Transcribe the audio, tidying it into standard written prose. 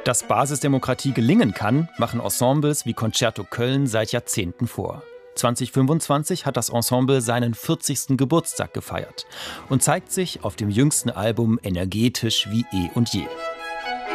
Dass Basisdemokratie gelingen kann, machen Ensembles wie Concerto Köln seit Jahrzehnten vor. 2025 hat das Ensemble seinen 40. Geburtstag gefeiert und zeigt sich auf dem jüngsten Album energetisch wie eh und je.